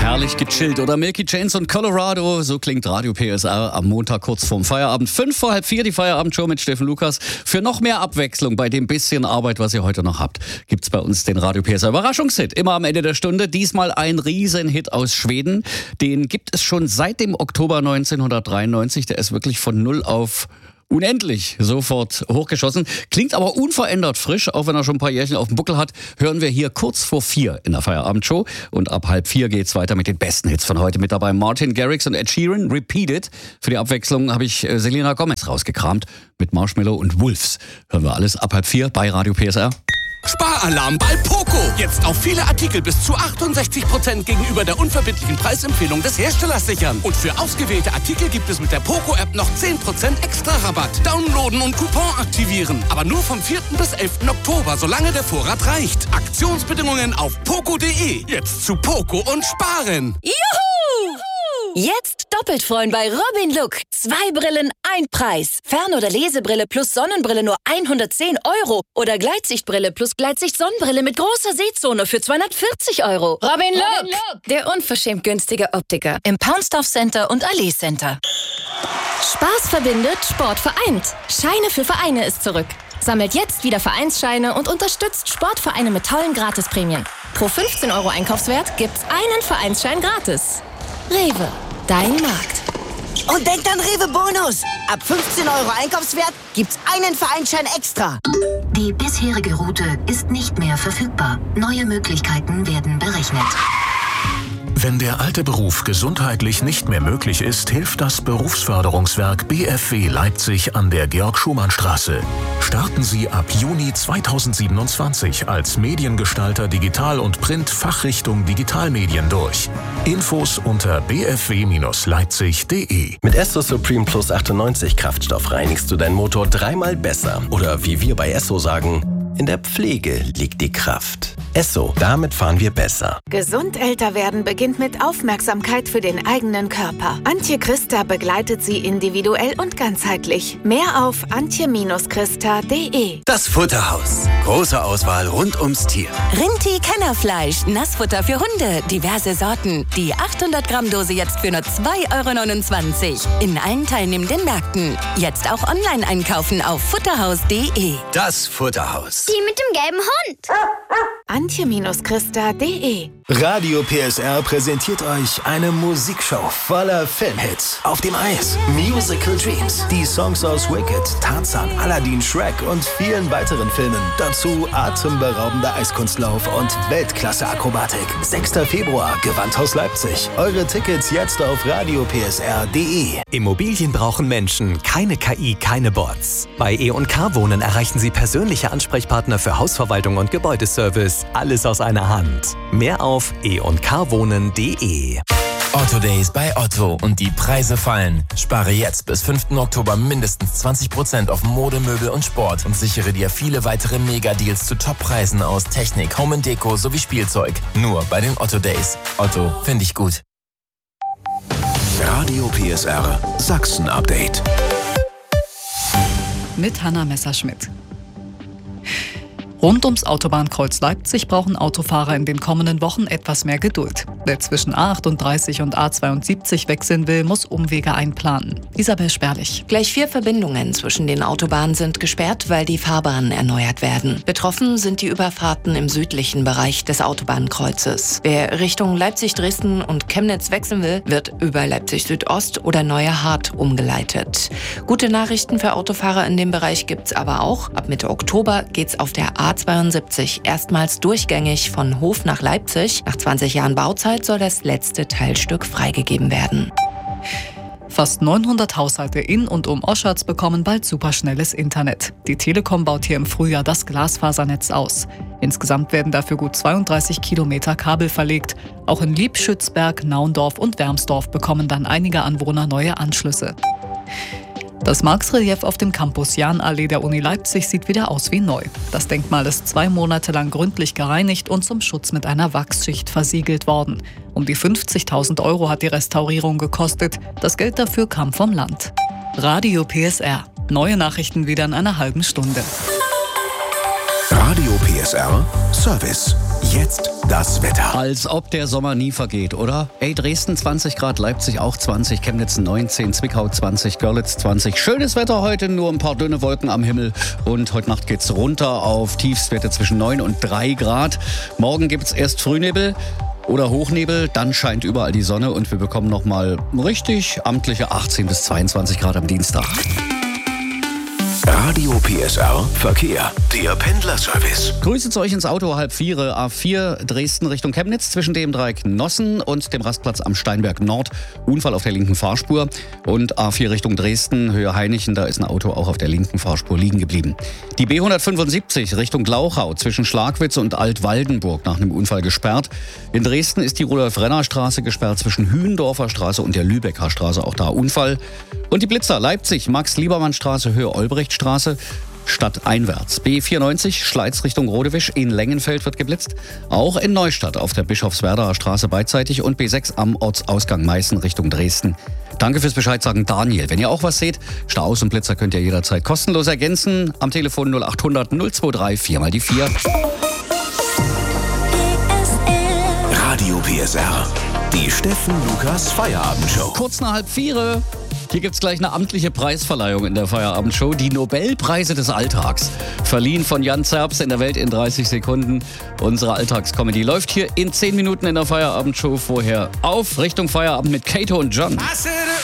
Herrlich gechillt, oder? Milky Chance und Colorado, so klingt Radio PSR am Montag kurz vorm Feierabend. 3:55, die Feierabendshow mit Steffen Lukas. Für noch mehr Abwechslung bei dem bisschen Arbeit, was ihr heute noch habt, gibt's bei uns den Radio PSR Überraschungshit. Immer am Ende der Stunde. Diesmal ein Riesenhit aus Schweden. Den gibt es schon seit dem Oktober 1993. Der ist wirklich von null auf unendlich sofort hochgeschossen. Klingt aber unverändert frisch, auch wenn er schon ein paar Jährchen auf dem Buckel hat. Hören wir hier kurz vor 4 in der Feierabendshow. Und ab 3:30 geht's weiter mit den besten Hits von heute. Mit dabei Martin Garrix und Ed Sheeran, Repeat It. Für die Abwechslung habe ich Selena Gomez rausgekramt mit Marshmello und Wolves. Hören wir alles ab 3:30 bei Radio PSR. Sparalarm bei Poco. Jetzt auf viele Artikel bis zu 68% gegenüber der unverbindlichen Preisempfehlung des Herstellers sichern. Und für ausgewählte Artikel gibt es mit der Poco-App noch 10% extra Rabatt. Downloaden und Coupon aktivieren. Aber nur vom 4. bis 11. Oktober, solange der Vorrat reicht. Aktionsbedingungen auf poco.de. Jetzt zu Poco und sparen. Juhu! Jetzt doppelt freuen bei Robin Look. 2 Brillen, 1 Preis. Fern- oder Lesebrille plus Sonnenbrille nur 110 € oder Gleitsichtbrille plus Gleitsicht-Sonnenbrille mit großer Sehzone für 240 €. Robin Look, der unverschämt günstige Optiker im Paunsdorf Center und Allee Center. Spaß verbindet, Sport vereint. Scheine für Vereine ist zurück. Sammelt jetzt wieder Vereinsscheine und unterstützt Sportvereine mit tollen Gratisprämien. Pro 15 € Einkaufswert gibt's einen Vereinsschein gratis. Rewe, dein Markt. Und denkt an Rewe Bonus. Ab 15 € Einkaufswert gibt's einen Vereinsschein extra. Die bisherige Route ist nicht mehr verfügbar. Neue Möglichkeiten werden berechnet. Wenn der alte Beruf gesundheitlich nicht mehr möglich ist, hilft das Berufsförderungswerk BFW Leipzig an der Georg-Schumann-Straße. Starten Sie ab Juni 2027 als Mediengestalter Digital- und Print Fachrichtung Digitalmedien durch. Infos unter bfw-leipzig.de. Mit Esso Supreme Plus 98 Kraftstoff reinigst du deinen Motor 3-mal besser. Oder wie wir bei Esso sagen, in der Pflege liegt die Kraft. Esso, damit fahren wir besser. Gesund älter werden beginnt mit Aufmerksamkeit für den eigenen Körper. Antje Christa begleitet Sie individuell und ganzheitlich. Mehr auf antje-christa.de. Das Futterhaus. Große Auswahl rund ums Tier. Rinti Kennerfleisch, Nassfutter für Hunde, diverse Sorten. Die 800 Gramm Dose jetzt für nur 2,29 € in allen teilnehmenden Märkten. Jetzt auch online einkaufen auf futterhaus.de. Das Futterhaus. Die mit dem gelben Hund. antje-christa.de. Radio PSR präsentiert euch eine Musikshow voller Filmhits. Auf dem Eis, Musical Dreams, die Songs aus Wicked, Tarzan, Aladdin, Shrek und vielen weiteren Filmen. Dazu atemberaubender Eiskunstlauf und Weltklasse-Akrobatik. 6. Februar, Gewandhaus Leipzig. Eure Tickets jetzt auf radiopsr.de. Immobilien brauchen Menschen, keine KI, keine Bots. Bei E&K Wohnen erreichen Sie persönliche Ansprechpartner für Hausverwaltung und Gebäudeservice. Alles aus einer Hand. Mehr auf e&kwohnen.de. Otto Days bei Otto und die Preise fallen. Spare jetzt bis 5. Oktober mindestens 20% auf Mode, Möbel und Sport und sichere dir viele weitere Mega-Deals zu Top-Preisen aus Technik, Home & Deko sowie Spielzeug. Nur bei den Otto Days. Otto, finde ich gut. Radio PSR Sachsen-Update. Mit Hanna Messerschmidt. Rund ums Autobahnkreuz Leipzig brauchen Autofahrer in den kommenden Wochen etwas mehr Geduld. Wer zwischen A38 und A72 wechseln will, muss Umwege einplanen. Isabel Sperlich. Gleich 4 Verbindungen zwischen den Autobahnen sind gesperrt, weil die Fahrbahnen erneuert werden. Betroffen sind die Überfahrten im südlichen Bereich des Autobahnkreuzes. Wer Richtung Leipzig-Dresden und Chemnitz wechseln will, wird über Leipzig-Südost oder Neue Hart umgeleitet. Gute Nachrichten für Autofahrer in dem Bereich gibt's aber auch. Ab Mitte Oktober geht's auf der A72 erstmals durchgängig von Hof nach Leipzig. Nach 20 Jahren Bauzeit soll das letzte Teilstück freigegeben werden. Fast 900 Haushalte in und um Oschatz bekommen bald superschnelles Internet. Die Telekom baut hier im Frühjahr das Glasfasernetz aus. Insgesamt werden dafür gut 32 Kilometer Kabel verlegt. Auch in Liebschützberg, Naundorf und Wermsdorf bekommen dann einige Anwohner neue Anschlüsse. Das Marx-Relief auf dem Campus Jahnallee der Uni Leipzig sieht wieder aus wie neu. Das Denkmal ist 2 Monate lang gründlich gereinigt und zum Schutz mit einer Wachsschicht versiegelt worden. Um die 50.000 € hat die Restaurierung gekostet. Das Geld dafür kam vom Land. Radio PSR. Neue Nachrichten wieder in einer halben Stunde. Radio PSR Service. Jetzt das Wetter. Als ob der Sommer nie vergeht, oder? Ey, Dresden 20 Grad, Leipzig auch 20, Chemnitz 19, Zwickau 20, Görlitz 20. Schönes Wetter heute, nur ein paar dünne Wolken am Himmel. Und heute Nacht geht's runter auf Tiefstwerte zwischen 9 und 3 Grad. Morgen gibt's erst Frühnebel oder Hochnebel, dann scheint überall die Sonne und wir bekommen nochmal richtig amtliche 18 bis 22 Grad am Dienstag. Radio PSR Verkehr, der Pendlerservice. Grüße zu euch ins Auto, 3:30, A4 Dresden Richtung Chemnitz zwischen dem Dreieck Nossen und dem Rastplatz am Steinberg Nord. Unfall auf der linken Fahrspur. Und A4 Richtung Dresden, Höhe Hainichen, da ist ein Auto auch auf der linken Fahrspur liegen geblieben. Die B175 Richtung Glauchau zwischen Schlagwitz und Altwaldenburg nach einem Unfall gesperrt. In Dresden ist die Rudolf-Renner-Straße gesperrt zwischen Hühendorfer Straße und der Lübecker Straße, auch da Unfall. Und die Blitzer Leipzig, Max-Liebermann-Straße, Höhe Olbrechtstraße, stadteinwärts. B94, Schleiz Richtung Rodewisch, in Lengenfeld wird geblitzt. Auch in Neustadt auf der Bischofswerdaer Straße beidseitig und B6 am Ortsausgang Meißen Richtung Dresden. Danke fürs Bescheid sagen, Daniel. Wenn ihr auch was seht, Staus und Blitzer könnt ihr jederzeit kostenlos ergänzen. Am Telefon 0800 023 4x4. Radio PSR, die Steffen Lukas Feierabendshow. Kurz nach 3:30. Hier gibt's gleich eine amtliche Preisverleihung in der Feierabendshow. Die Nobelpreise des Alltags. Verliehen von Jan Zerbst in der Welt in 30 Sekunden. Unsere Alltagscomedy läuft hier in 10 Minuten in der Feierabendshow. Vorher auf Richtung Feierabend mit Kato und John.